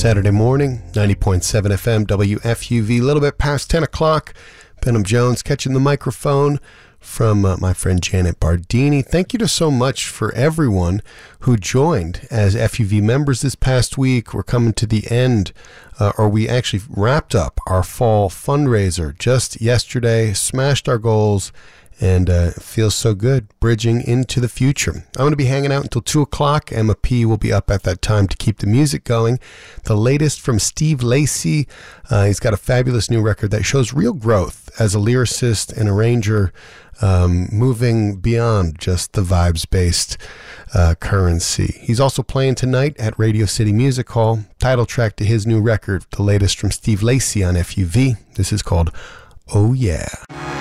Saturday morning, 90.7 FM, WFUV, a little bit past 10 o'clock. Benham Jones catching the microphone from my friend Janet Bardini. Thank you to so much for everyone who joined as FUV members this past week. We're coming to the end, or we actually wrapped up our fall fundraiser just yesterday, smashed our goals, and it feels so good bridging into the future. I'm going to be hanging out until 2 o'clock. Emma P. will be up at that time to keep the music going. The latest from Steve Lacy. He's got a fabulous new record that shows real growth as a lyricist and arranger, moving beyond just the vibes-based currency. He's also playing tonight at Radio City Music Hall. Title track to his new record, the latest from Steve Lacy on FUV. This is called Oh Yeah.